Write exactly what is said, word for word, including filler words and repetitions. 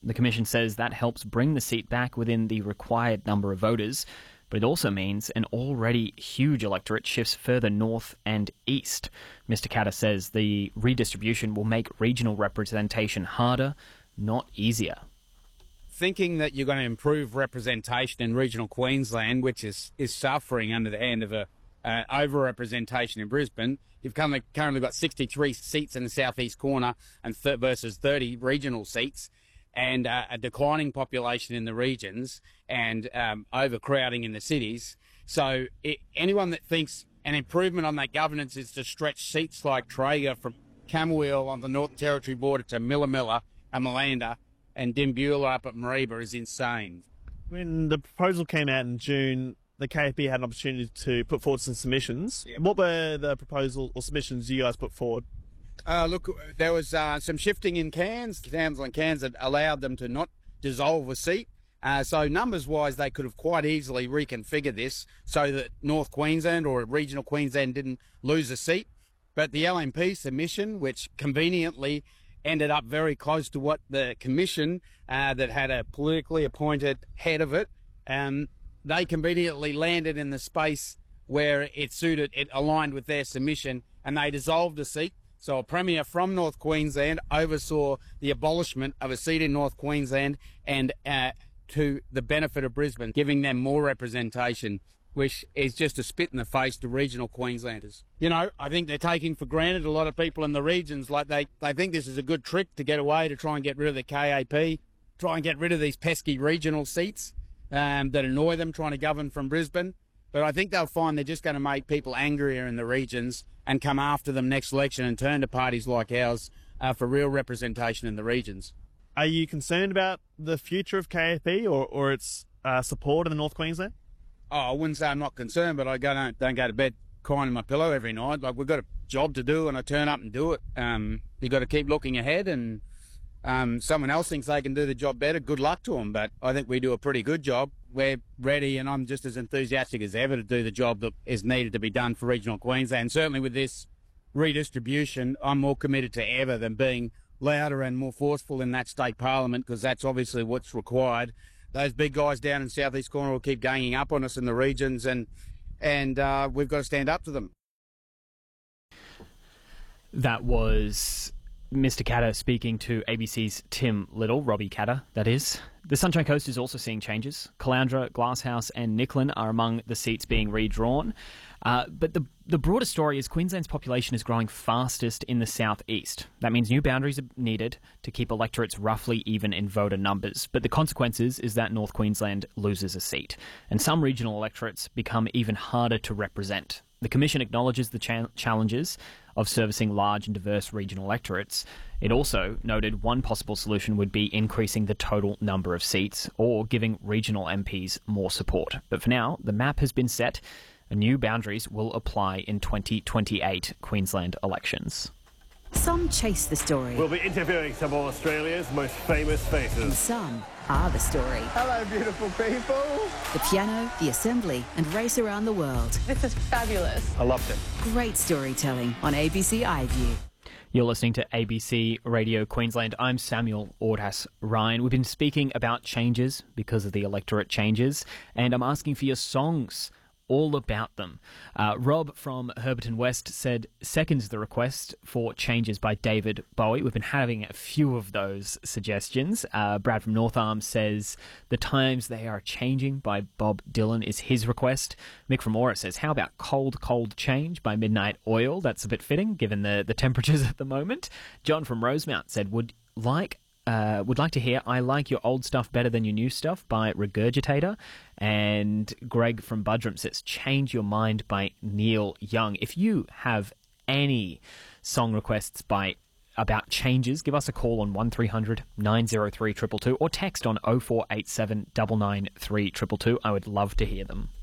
The Commission says that helps bring the seat back within the required number of voters, but it also means an already huge electorate shifts further north and east. Mister Katter says the redistribution will make regional representation harder, not easier. Thinking that you're going to improve representation in regional Queensland, which is, is suffering under the hand of a uh, over-representation in Brisbane, you've currently, currently got sixty-three seats in the southeast corner and th- versus thirty regional seats, and uh, a declining population in the regions and um, overcrowding in the cities. So it, anyone that thinks an improvement on that governance is to stretch seats like Traeger from Camberwell on the Northern Territory border to Millamilla and Malanda and Dimbula up at Mareeba is insane. When the proposal came out in June, the K F B had an opportunity to put forward some submissions. Yep. What were the proposal or submissions you guys put forward? Uh, look, there was uh, some shifting in Cairns, Townsville and Cairns, that allowed them to not dissolve a seat. Uh, so numbers-wise, they could have quite easily reconfigured this so that North Queensland or regional Queensland didn't lose a seat. But the L N P submission, which conveniently ended up very close to what the commission uh, that had a politically appointed head of it, um, they conveniently landed in the space where it suited, it aligned with their submission, and they dissolved a seat. So a Premier from North Queensland oversaw the abolishment of a seat in North Queensland and uh, to the benefit of Brisbane, giving them more representation, which is just a spit in the face to regional Queenslanders. You know, I think they're taking for granted a lot of people in the regions, like they, they think this is a good trick to get away to try and get rid of the K A P, try and get rid of these pesky regional seats um, that annoy them trying to govern from Brisbane. But I think they'll find they're just going to make people angrier in the regions and come after them next election and turn to parties like ours uh, for real representation in the regions. Are you concerned about the future of K F B or, or its uh, support in the North Queensland? Oh, I wouldn't say I'm not concerned, but I go, don't, don't go to bed crying in my pillow every night. Like, we've got a job to do, and I turn up and do it. Um, you've got to keep looking ahead, and um, someone else thinks they can do the job better. Good luck to them, but I think we do a pretty good job. We're ready, and I'm just as enthusiastic as ever to do the job that is needed to be done for regional Queensland. Certainly with this redistribution, I'm more committed to ever than being louder and more forceful in that state parliament, because that's obviously what's required. Those big guys down in South East Corner will keep ganging up on us in the regions, and and uh, we've got to stand up to them. That was Mister Katter speaking to A B C's Tim Little, Robbie Katter, that is. The Sunshine Coast is also seeing changes. Caloundra, Glasshouse and Nicklin are among the seats being redrawn. Uh, but the the broader story is Queensland's population is growing fastest in the southeast. That means new boundaries are needed to keep electorates roughly even in voter numbers. But the consequences is that North Queensland loses a seat, and some regional electorates become even harder to represent. The Commission acknowledges the cha- challenges of servicing large and diverse regional electorates. It also noted one possible solution would be increasing the total number of seats or giving regional M Ps more support. But for now, the map has been set, and new boundaries will apply in twenty twenty-eight Queensland elections. Some chase the story. We'll be interviewing some of Australia's most famous faces. And some are the story. Hello, beautiful people. The piano, the assembly, and race around the world. This is fabulous. I loved it. Great storytelling on A B C iView. You're listening to A B C Radio Queensland. I'm Samuel Ordaz Ryan. We've been speaking about changes because of the electorate changes, and I'm asking for your songs. All about them. Uh, Rob from Herberton West said seconds the request for changes by David Bowie. We've been having a few of those suggestions. Uh, Brad from North Arms says The Times They Are Changing by Bob Dylan is his request. Mick from Aura says, how about Cold Cold Change by Midnight Oil? That's a bit fitting given the, the temperatures at the moment. John from Rosemount said, would like Uh, would like to hear I Like Your Old Stuff Better Than Your New Stuff by Regurgitator. And Greg from Budrum says Change Your Mind by Neil Young. If you have any song requests by about changes, give us a call on one three hundred nine oh three two two two or text on oh four eight seven nine nine three two two two. I would love to hear them.